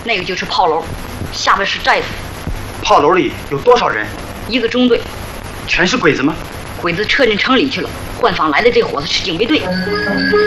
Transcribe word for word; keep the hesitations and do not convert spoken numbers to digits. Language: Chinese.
那个就是炮楼，下边是寨子。 炮楼里有多少人？ 一个中队。 全是鬼子吗？ 鬼子撤进城里去了。换访来的这伙子是警备队。